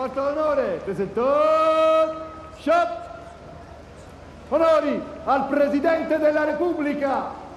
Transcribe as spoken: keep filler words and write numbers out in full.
fatto l'onore, presentò, shot, onori al Presidente della Repubblica.